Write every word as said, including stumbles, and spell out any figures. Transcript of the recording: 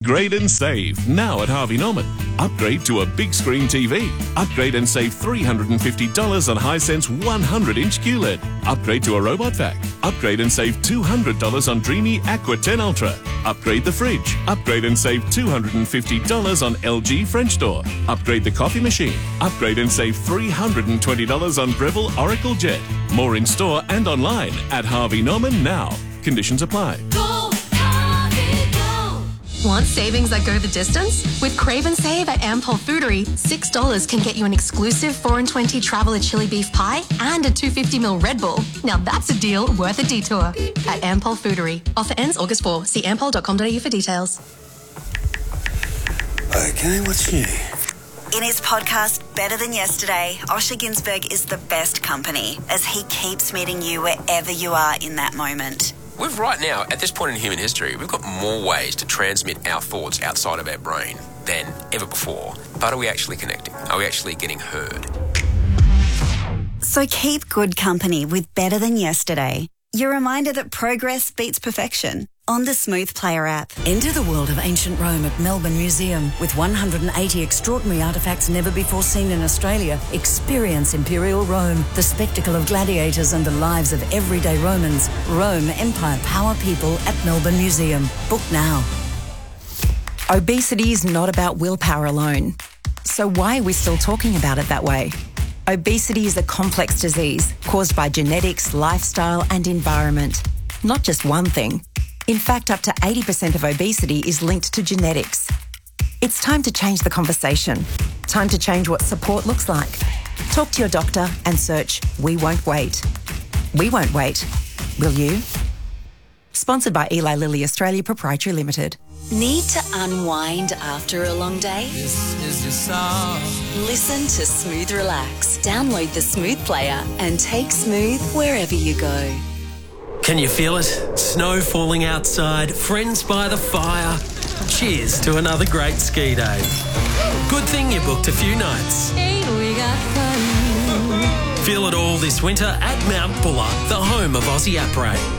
Upgrade and save now at Harvey Norman. Upgrade to a big screen T V. Upgrade and save three hundred fifty dollars on Hisense one hundred inch Q L E D. Upgrade to a robot vac. Upgrade and save two hundred dollars on Dreamy Aqua ten Ultra. Upgrade the fridge. Upgrade and save two hundred fifty dollars on L G French door. Upgrade the coffee machine. Upgrade and save three hundred twenty dollars on Breville Oracle Jet. More in store and online at Harvey Norman now. Conditions apply. Go, Harvey, go. Want savings that go the distance? With Crave and Save at Ampol Foodery, six dollars can get you an exclusive four and twenty Traveller chili beef pie and a two hundred fifty milliliter Red Bull. Now that's a deal worth a detour. At Ampol Foodery. Offer ends August fourth. See ampol dot com dot a u for details. Okay, what's new? In his podcast, Better Than Yesterday, Osher Günsberg is the best company as he keeps meeting you wherever you are in that moment. We've right now, at this point in human history, we've got more ways to transmit our thoughts outside of our brain than ever before. But are we actually connecting? Are we actually getting heard? So keep good company with Better Than Yesterday. Your reminder that progress beats perfection on the Smooth Player app. Enter the world of ancient Rome at Melbourne Museum. With one hundred eighty extraordinary artefacts never before seen in Australia, experience Imperial Rome, the spectacle of gladiators and the lives of everyday Romans. Rome, Empire, Power, People at Melbourne Museum. Book now. Obesity is not about willpower alone. So why are we still talking about it that way? Obesity is a complex disease caused by genetics, lifestyle and environment. Not just one thing. In fact, up to eighty percent of obesity is linked to genetics. It's time to change the conversation. Time to change what support looks like. Talk to your doctor and search We Won't Wait. We won't wait. Will you? Sponsored by Eli Lilly Australia Proprietary Limited. Need to unwind after a long day? This is your song. Listen to Smooth Relax. Download the Smooth Player and take Smooth wherever you go. Can you feel it? Snow falling outside, friends by the fire. Cheers to another great ski day. Good thing you booked a few nights. Hey, we got fun. Feel it all this winter at Mount Buller, the home of Aussie Après.